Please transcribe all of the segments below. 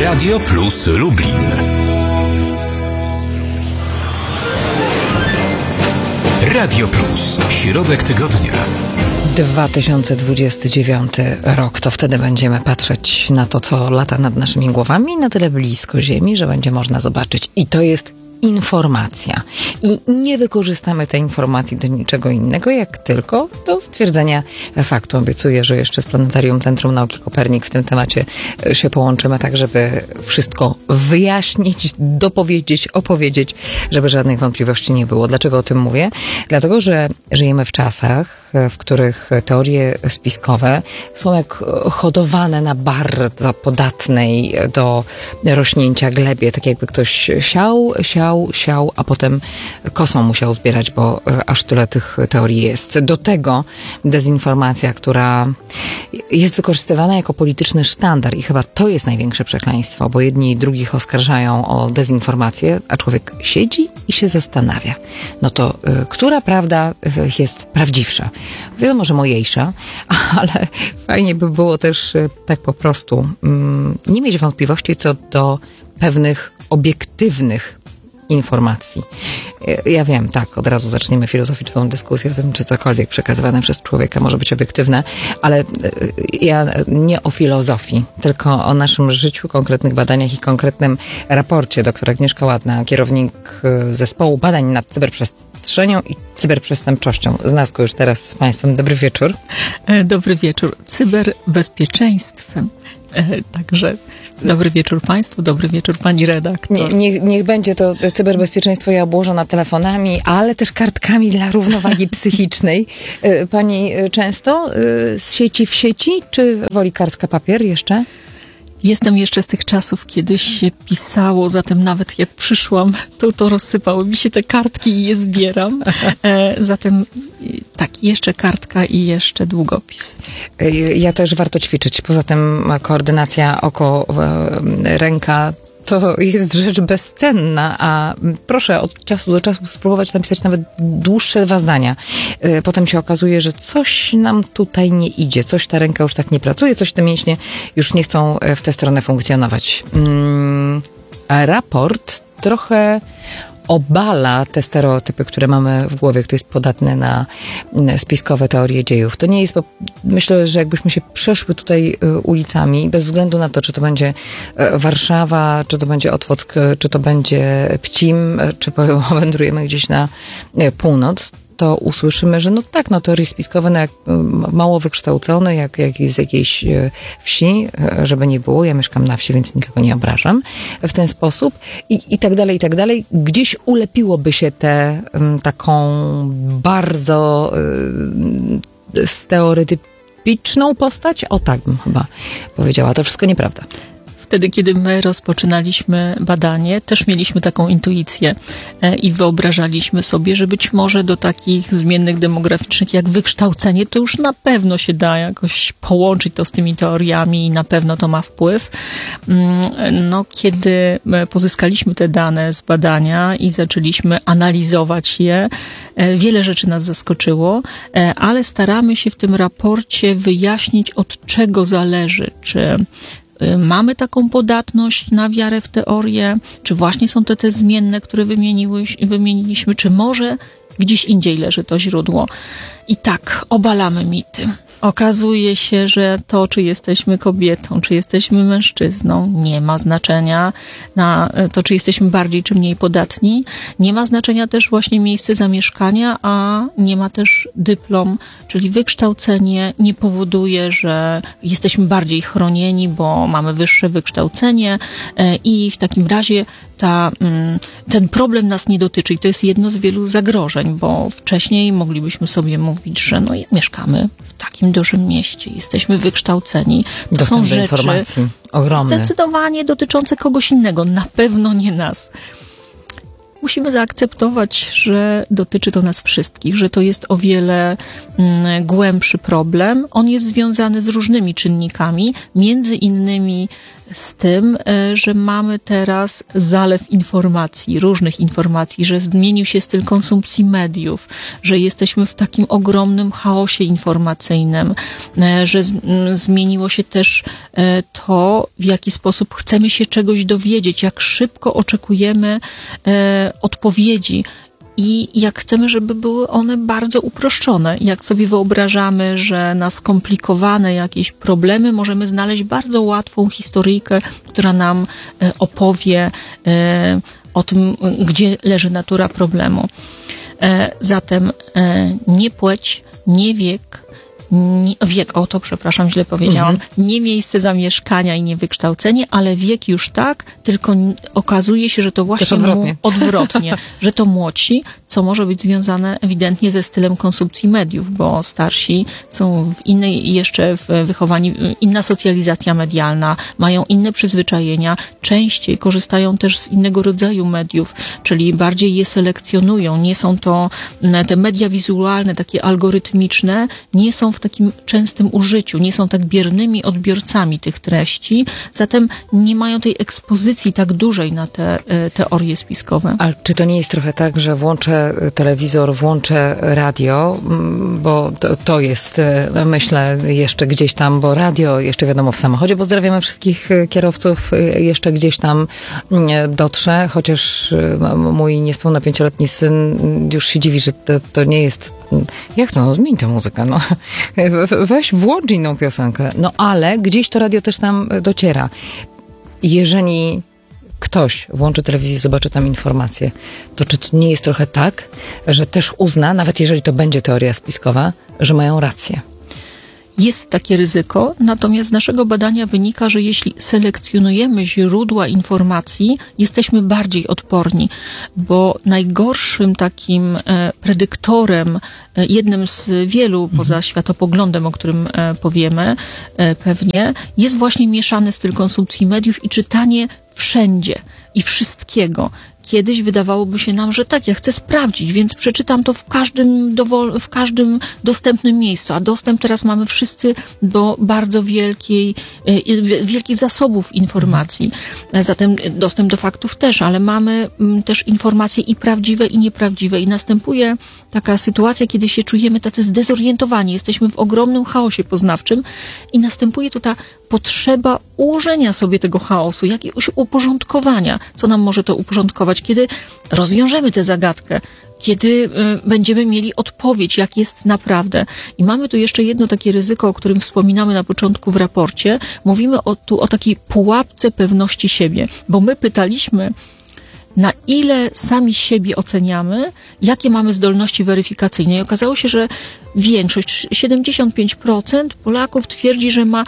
Radio Plus Lublin. Radio Plus. Środek tygodnia. 2029 rok. To wtedy będziemy patrzeć na to, co lata nad naszymi głowami, na tyle blisko Ziemi, że będzie można zobaczyć. I to jest informacja. I nie wykorzystamy tej informacji do niczego innego, jak tylko do stwierdzenia faktu. Obiecuję, że jeszcze z Planetarium Centrum Nauki Kopernik w tym temacie się połączymy, tak żeby wszystko wyjaśnić, dopowiedzieć, opowiedzieć, żeby żadnych wątpliwości nie było. Dlaczego o tym mówię? Dlatego, że żyjemy w czasach, w których teorie spiskowe są jak hodowane na bardzo podatnej do rośnięcia glebie. Tak jakby ktoś siał, a potem kosą musiał zbierać, bo aż tyle tych teorii jest. Do tego dezinformacja, która jest wykorzystywana jako polityczny sztandar i chyba to jest największe przekleństwo, bo jedni i drugich oskarżają o dezinformację, a człowiek siedzi i się zastanawia. No to która prawda jest prawdziwsza? Wiadomo, że mojejsza, ale fajnie by było też tak po prostu nie mieć wątpliwości co do pewnych obiektywnych informacji. Ja wiem, tak, od razu zaczniemy filozoficzną dyskusję o tym, czy cokolwiek przekazywane przez człowieka może być obiektywne, ale ja nie o filozofii, tylko o naszym życiu, konkretnych badaniach i konkretnym raporcie. Doktor Agnieszka Ładna, kierownik zespołu badań nad cyberprzestrzenią i cyberprzestępczością. Z nas już teraz z Państwem. Dobry wieczór. Dobry wieczór. Cyberbezpieczeństwem. Także dobry wieczór Państwu, dobry wieczór Pani redaktor. Niech będzie to cyberbezpieczeństwo ja obłożona telefonami, ale też kartkami dla równowagi psychicznej. Pani często z sieci w sieci, czy woli kartka papier jeszcze? Jestem jeszcze z tych czasów, kiedy się pisało, zatem nawet jak przyszłam, to rozsypały mi się te kartki i je zbieram. Zatem tak, jeszcze kartka i jeszcze długopis. Ja też warto ćwiczyć. Poza tym koordynacja oko, ręka, to jest rzecz bezcenna, a proszę od czasu do czasu spróbować napisać nawet dłuższe 2 zdania. Potem się okazuje, że coś nam tutaj nie idzie, coś ta ręka już tak nie pracuje, coś te mięśnie już nie chcą w tę stronę funkcjonować. Raport trochę obala te stereotypy, które mamy w głowie, kto jest podatny na spiskowe teorie dziejów. To nie jest, bo myślę, że jakbyśmy się przeszły tutaj ulicami, bez względu na to, czy to będzie Warszawa, czy to będzie Otwock, czy to będzie Pcim, czy powędrujemy gdzieś na północ, to usłyszymy, że no tak, no teorie spiskowe, no jak mało wykształcone, jak z jakiejś wsi, żeby nie było. Ja mieszkam na wsi, więc nikogo nie obrażam w ten sposób. I tak dalej, i tak dalej. Gdzieś ulepiłoby się tę taką bardzo stereotypiczną postać. O tak bym chyba powiedziała. To wszystko nieprawda. Wtedy, kiedy my rozpoczynaliśmy badanie, też mieliśmy taką intuicję i wyobrażaliśmy sobie, że być może do takich zmiennych demograficznych jak wykształcenie, to już na pewno się da jakoś połączyć to z tymi teoriami i na pewno to ma wpływ. No, kiedy pozyskaliśmy te dane z badania i zaczęliśmy analizować je, wiele rzeczy nas zaskoczyło, ale staramy się w tym raporcie wyjaśnić, od czego zależy, czy mamy taką podatność na wiarę w teorię, czy właśnie są te zmienne, które wymieniliśmy, czy może gdzieś indziej leży to źródło. I tak, obalamy mity. Okazuje się, że to, czy jesteśmy kobietą, czy jesteśmy mężczyzną, nie ma znaczenia na to, czy jesteśmy bardziej czy mniej podatni. Nie ma znaczenia też właśnie miejsce zamieszkania, a nie ma też dyplom, czyli wykształcenie nie powoduje, że jesteśmy bardziej chronieni, bo mamy wyższe wykształcenie i w takim razie ten problem nas nie dotyczy i to jest jedno z wielu zagrożeń, bo wcześniej moglibyśmy sobie mówić, że no mieszkamy w takim dużym mieście, jesteśmy wykształceni. To dostęp są rzeczy informacji ogromny, zdecydowanie dotyczące kogoś innego, na pewno nie nas. Musimy zaakceptować, że dotyczy to nas wszystkich, że to jest o wiele głębszy problem. On jest związany z różnymi czynnikami, między innymi z tym, że mamy teraz zalew informacji, różnych informacji, że zmienił się styl konsumpcji mediów, że jesteśmy w takim ogromnym chaosie informacyjnym, że zmieniło się też to, w jaki sposób chcemy się czegoś dowiedzieć, jak szybko oczekujemy odpowiedzi. I jak chcemy, żeby były one bardzo uproszczone. Jak sobie wyobrażamy, że na skomplikowane jakieś problemy możemy znaleźć bardzo łatwą historyjkę, która nam opowie o tym, gdzie leży natura problemu. Zatem nie płeć, nie wiek, źle powiedziałam, nie miejsce zamieszkania i nie wykształcenie, ale wiek już tak, tylko okazuje się, że to właśnie odwrotnie, że to młodsi, co może być związane ewidentnie ze stylem konsumpcji mediów, bo starsi są w innej jeszcze wychowani, inna socjalizacja medialna, mają inne przyzwyczajenia, częściej korzystają też z innego rodzaju mediów, czyli bardziej je selekcjonują, nie są to te media wizualne, takie algorytmiczne, nie są w takim częstym użyciu, nie są tak biernymi odbiorcami tych treści, zatem nie mają tej ekspozycji tak dużej na te teorie spiskowe. Ale czy to nie jest trochę tak, że włączę telewizor, włączę radio, bo to jest, myślę, jeszcze gdzieś tam, bo radio jeszcze wiadomo w samochodzie, pozdrawiamy wszystkich kierowców, jeszcze gdzieś tam dotrze, chociaż mój niespełna 5-letni syn już się dziwi, że to nie jest, jak to, no zmień tę muzykę, no weź włącz inną piosenkę, no ale gdzieś to radio też tam dociera. Jeżeli ktoś włączy telewizję i zobaczy tam informacje, to czy to nie jest trochę tak, że też uzna, nawet jeżeli to będzie teoria spiskowa, że mają rację? Jest takie ryzyko, natomiast z naszego badania wynika, że jeśli selekcjonujemy źródła informacji, jesteśmy bardziej odporni, bo najgorszym takim predyktorem, jednym z wielu poza światopoglądem, o którym powiemy pewnie, jest właśnie mieszany styl konsumpcji mediów i czytanie wszędzie i wszystkiego. Kiedyś wydawałoby się nam, że tak, ja chcę sprawdzić, więc przeczytam to w każdym dostępnym miejscu, a dostęp teraz mamy wszyscy do bardzo wielkich zasobów informacji. Zatem dostęp do faktów też, ale mamy też informacje i prawdziwe, i nieprawdziwe. I następuje taka sytuacja, kiedy się czujemy tacy zdezorientowani, jesteśmy w ogromnym chaosie poznawczym i następuje tu ta potrzeba ułożenia sobie tego chaosu, jakiegoś uporządkowania. Co nam może to uporządkować? Kiedy rozwiążemy tę zagadkę, kiedy będziemy mieli odpowiedź, jak jest naprawdę. I mamy tu jeszcze jedno takie ryzyko, o którym wspominamy na początku w raporcie. Mówimy tu o takiej pułapce pewności siebie, bo my pytaliśmy, na ile sami siebie oceniamy, jakie mamy zdolności weryfikacyjne. I okazało się, że większość, 75% Polaków twierdzi, że ma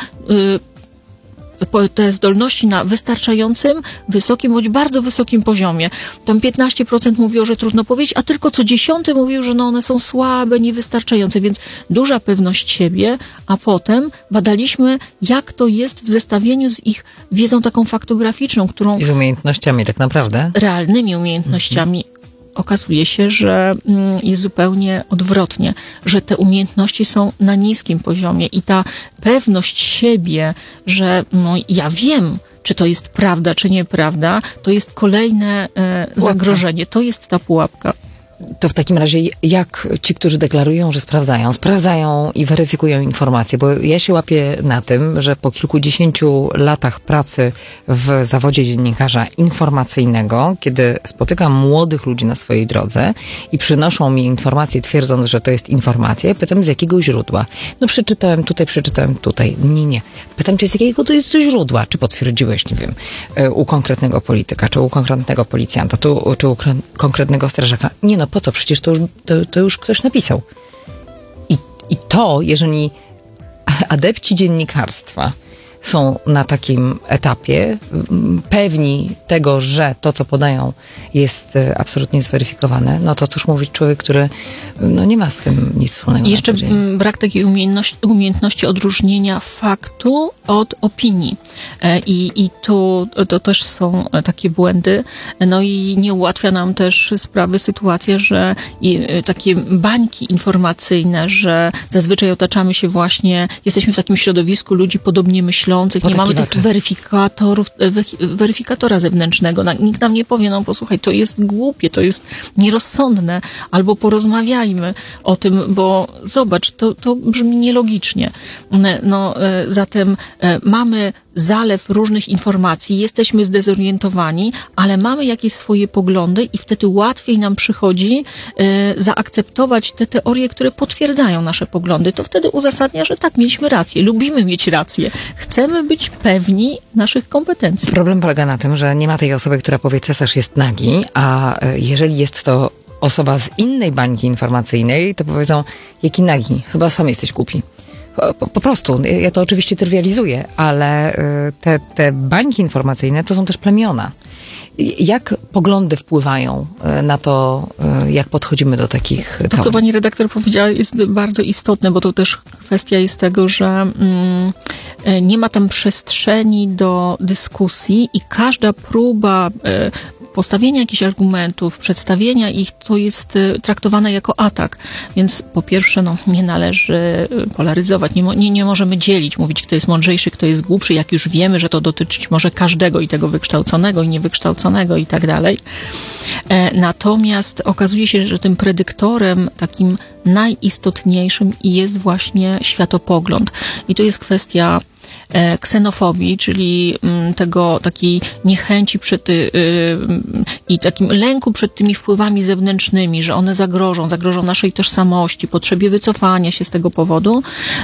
te zdolności na wystarczającym, wysokim bądź bardzo wysokim poziomie. Tam 15% mówiło, że trudno powiedzieć, a tylko co 10 mówił, że one są słabe, niewystarczające, więc duża pewność siebie, a potem badaliśmy, jak to jest w zestawieniu z ich wiedzą taką faktograficzną, którą... I z umiejętnościami tak naprawdę. Z realnymi umiejętnościami. Okazuje się, że jest zupełnie odwrotnie, że te umiejętności są na niskim poziomie i ta pewność siebie, że ja wiem, czy to jest prawda, czy nieprawda, to jest kolejne zagrożenie. To jest ta pułapka. To w takim razie jak ci, którzy deklarują, że sprawdzają i weryfikują informacje, bo ja się łapię na tym, że po kilkudziesięciu latach pracy w zawodzie dziennikarza informacyjnego, kiedy spotykam młodych ludzi na swojej drodze i przynoszą mi informacje, twierdząc, że to jest informacja, pytam z jakiego źródła. No przeczytałem tutaj. Nie. Pytam cię, z jakiego to jest to źródła? Czy potwierdziłeś, nie wiem, u konkretnego polityka, czy u konkretnego policjanta, czy u konkretnego strażaka? Nie no, po co? Przecież to już ktoś napisał. I to, jeżeli adepci dziennikarstwa są na takim etapie, pewni tego, że to, co podają, jest absolutnie zweryfikowane, no to cóż mówić człowiek, który nie ma z tym nic wspólnego. I jeszcze brak takiej umiejętności odróżnienia faktu od opinii. I tu to też są takie błędy. No i nie ułatwia nam też sprawy sytuacja, że takie bańki informacyjne, że zazwyczaj otaczamy się właśnie, jesteśmy w takim środowisku ludzi podobnie myślących, myślących, nie mamy tych weryfikatora zewnętrznego. Nikt nam nie powie, no posłuchaj, to jest głupie, to jest nierozsądne, albo porozmawiajmy o tym, bo zobacz, to brzmi nielogicznie. Zatem mamy zalew różnych informacji, jesteśmy zdezorientowani, ale mamy jakieś swoje poglądy i wtedy łatwiej nam przychodzi zaakceptować te teorie, które potwierdzają nasze poglądy. To wtedy uzasadnia, że tak, mieliśmy rację, lubimy mieć rację, chcemy być pewni naszych kompetencji. Problem polega na tym, że nie ma tej osoby, która powie, cesarz jest nagi, a jeżeli jest to osoba z innej bańki informacyjnej, to powiedzą, jaki nagi, chyba sam jesteś głupi. Po prostu, ja to oczywiście trywializuję, ale te bańki informacyjne to są też plemiona. Jak poglądy wpływają na to, jak podchodzimy do takich teorii? To, co pani redaktor powiedziała, jest bardzo istotne, bo to też kwestia jest tego, że nie ma tam przestrzeni do dyskusji i każda próba postawienia jakichś argumentów, przedstawienia ich, to jest traktowane jako atak. Więc po pierwsze, nie należy polaryzować, nie możemy dzielić, mówić, kto jest mądrzejszy, kto jest głupszy, jak już wiemy, że to dotyczyć może każdego, i tego wykształconego, i niewykształconego, i tak dalej. Natomiast okazuje się, że tym predyktorem takim najistotniejszym jest właśnie światopogląd. I to jest kwestia ksenofobii, czyli takiej niechęci i takim lęku przed tymi wpływami zewnętrznymi, że one zagrożą naszej tożsamości, potrzebie wycofania się z tego powodu.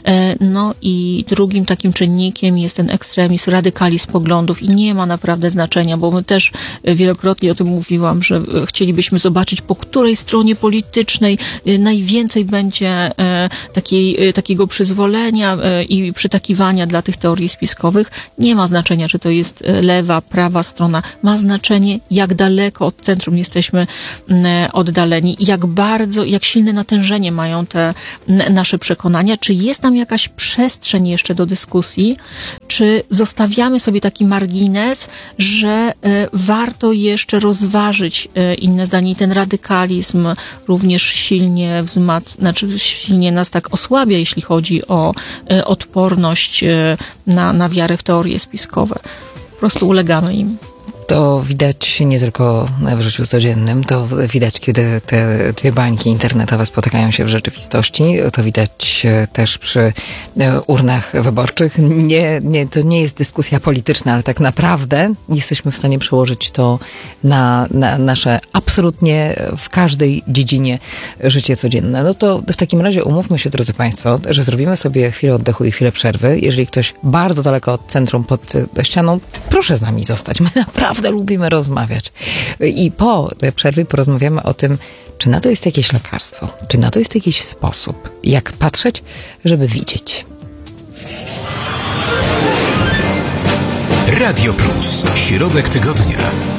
I drugim takim czynnikiem jest ten ekstremizm, radykalizm poglądów i nie ma naprawdę znaczenia, bo my też wielokrotnie o tym mówiłam, że chcielibyśmy zobaczyć, po której stronie politycznej najwięcej będzie takiego przyzwolenia i przytakiwania dla tych teorii spiskowych. Nie ma znaczenia, czy to jest lewa, prawa strona. Ma znaczenie, jak daleko od centrum jesteśmy oddaleni, jak silne natężenie mają te nasze przekonania. Czy jest tam jakaś przestrzeń jeszcze do dyskusji, czy zostawiamy sobie taki margines, że warto jeszcze rozważyć inne zdanie i ten radykalizm również silnie silnie nas tak osłabia, jeśli chodzi o odporność na wiarę w teorie spiskowe. Po prostu ulegamy im. To widać nie tylko w życiu codziennym, to widać, kiedy te dwie bańki internetowe spotykają się w rzeczywistości. To widać też przy urnach wyborczych. To nie jest dyskusja polityczna, ale tak naprawdę jesteśmy w stanie przełożyć to na nasze absolutnie w każdej dziedzinie życie codzienne. No to w takim razie umówmy się, drodzy Państwo, że zrobimy sobie chwilę oddechu i chwilę przerwy. Jeżeli ktoś bardzo daleko od centrum, pod ścianą, proszę z nami zostać. My naprawdę lubimy rozmawiać. I po przerwie porozmawiamy o tym, czy na to jest jakieś lekarstwo, czy na to jest jakiś sposób, jak patrzeć, żeby widzieć. Radio Plus. Środek tygodnia.